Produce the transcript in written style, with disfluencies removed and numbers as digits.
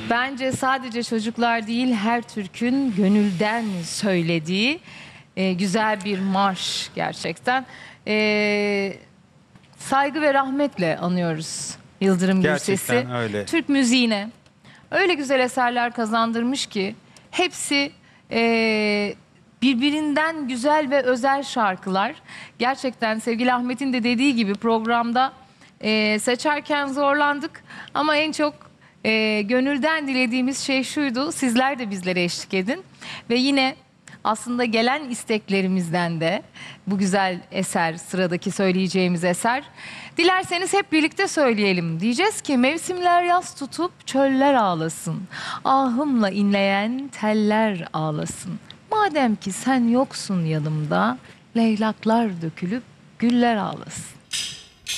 Bence sadece çocuklar değil, her Türk'ün gönülden söylediği güzel bir marş gerçekten. Saygı ve rahmetle anıyoruz Yıldırım Gürses'i. Gerçekten öyle. Türk müziğine öyle güzel eserler kazandırmış ki hepsi birbirinden güzel ve özel şarkılar. Gerçekten sevgili Ahmet'in de dediği gibi programda seçerken zorlandık ama en çok gönülden dilediğimiz şey şuydu: sizler de bizlere eşlik edin ve yine aslında gelen isteklerimizden de bu güzel eser, sıradaki söyleyeceğimiz eser. Dilerseniz hep birlikte söyleyelim. Diyeceğiz ki mevsimler yas tutup çöller ağlasın. Ahımla inleyen teller ağlasın. Madem ki sen yoksun yanımda, leylaklar dökülüp güller ağlasın.